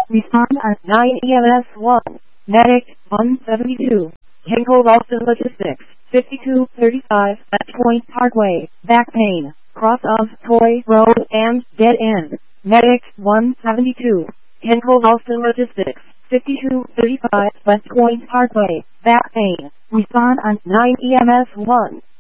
Respond on 9 EMS 1. Medic 172. Henkel Ralston Logistics 5235 at Point Parkway. Back pain. Cross of Toy Road and dead end. Medic 172. Henkel Ralston Logistics 5235 West Point Parkway. Back pain. Respond on 9 EMS 1.